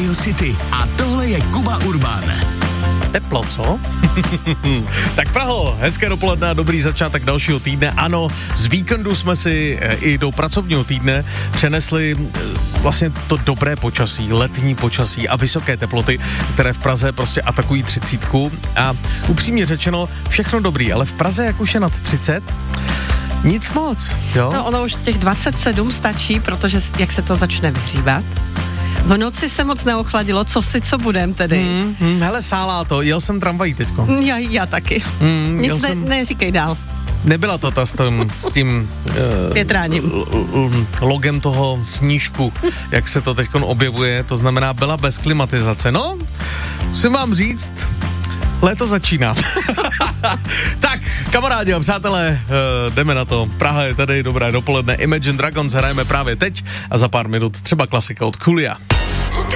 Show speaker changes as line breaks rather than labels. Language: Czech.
Radio City a tohle je Kuba Urban.
Teplo, co? Tak Praho, hezké dopoledne a dobrý začátek dalšího týdne. Ano, z víkendu jsme si i do pracovního týdne přenesli vlastně to dobré počasí, letní počasí a vysoké teploty, které v Praze prostě atakují 30. A upřímně řečeno, všechno dobrý, ale v Praze, jak už je nad 30, nic moc, jo?
No ono už těch 27 stačí, protože jak se to začne vyhřívat. V noci se moc neochladilo, co budem tedy.
Hele, sálá to, jel jsem tramvají teďko.
Já taky. Nic neříkej dál.
Nebyla to ta s tím
větráním.
logem toho snížku, jak se to teďkon objevuje, to znamená byla bez klimatizace. No, musím vám říct, léto začíná. Tak, kamarádi a přátelé, jdeme na to. Praha je tady, dobré dopoledne. Imagine Dragons hrajeme právě teď a za pár minut třeba klasika od Coolio.